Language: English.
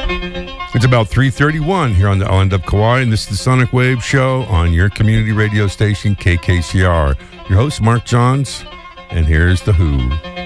It's about 3:31 here on the island of Kauai, and this is the Sonic Wave Show on your community radio station, KKCR. Your host, Mark Johns, and here's The Who.